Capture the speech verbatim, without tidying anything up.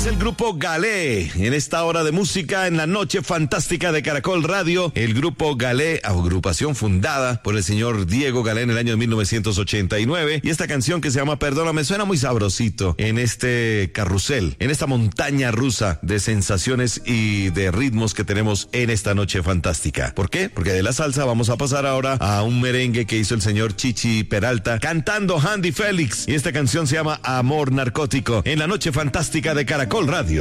Es el grupo Galé, en esta hora de música en la noche fantástica de Caracol Radio. El grupo Galé, agrupación fundada por el señor Diego Galé en el año de mil novecientos ochenta y nueve. Y esta canción que se llama Perdóname suena muy sabrosito en este carrusel, en esta montaña rusa de sensaciones y de ritmos que tenemos en esta noche fantástica. ¿Por qué? Porque de la salsa vamos a pasar ahora a un merengue que hizo el señor Chichi Peralta cantando Handy Félix. Y esta canción se llama Amor Narcótico en la noche fantástica de Caracol Radio.